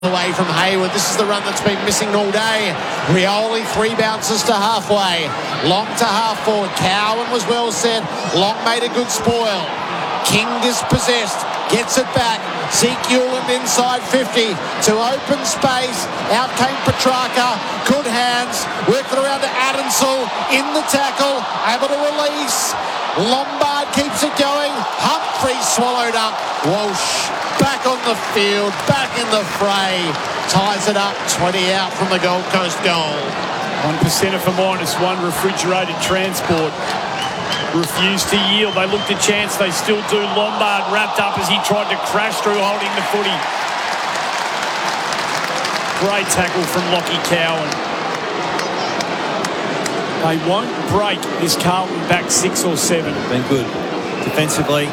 Away from Hayward. This is the run that's been missing all day. Rioli 3 bounces to halfway. Long to half forward. Cowan was well set. Long made a good spoil. King dispossessed. Gets it back. Zeke Uland inside 50 to open space. Out came Petrarca. Good hands. Worked it around to Adensel. In the tackle. Able to release. Lombard keeps it going. Humphrey swallowed up. Walsh back on the field, back in the fray. Ties it up, 20 out from the Gold Coast goal. 1% for minus one. Refrigerated Transport refused to yield. They looked a chance. They still do. Lombard wrapped up as he tried to crash through holding the footy. Great tackle from Lockie Cowan. They won't break this Carlton back 6 or 7. Been good defensively.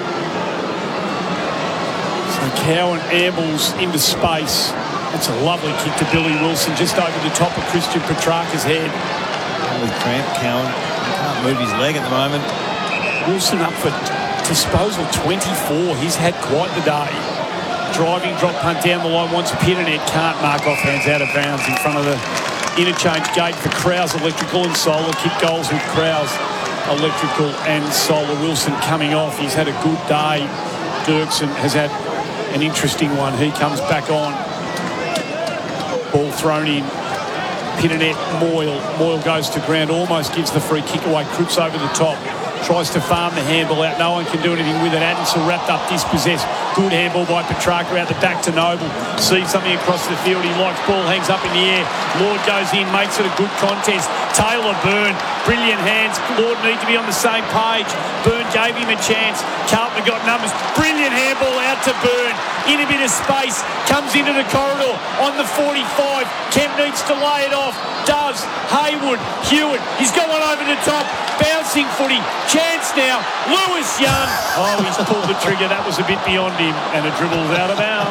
So Cowan ambles into space. That's a lovely kick to Billy Wilson just over the top of Christian Petrarca's head. With cramp, Cowan can't move his leg at the moment. Wilson up for disposal 24. He's had quite the day. Driving drop punt down the line. Once Pitternet can't mark off hands out of bounds in front of the interchange gate for Krause Electrical and Solar. Kick goals with Krause Electrical and Solar. Wilson coming off. He's had a good day. Dirksen has had an interesting one. He comes back on. Ball thrown in. Pitternet, Moyle goes to ground, almost gives the free kick away. Cripps over the top. Tries to farm the handball out. No one can do anything with it. Adensel wrapped up, dispossessed. Good handball by Petrarca out the back to Noble. Sees something across the field. He likes ball, hangs up in the air. Lord goes in, makes it a good contest. Taylor Byrne, brilliant hands. Lord need to be on the same page. Byrne gave him a chance. Carlton got numbers. Brilliant handball out to Byrne. In a bit of space. Comes into the corridor on the 45. Kemp needs to lay it off. Does. Hayward. Hewitt. He's got one over the top. Bouncing footy. Chance now. Lewis Young. Oh, he's pulled the trigger. That was a bit beyond him. And a dribble's out of bounds.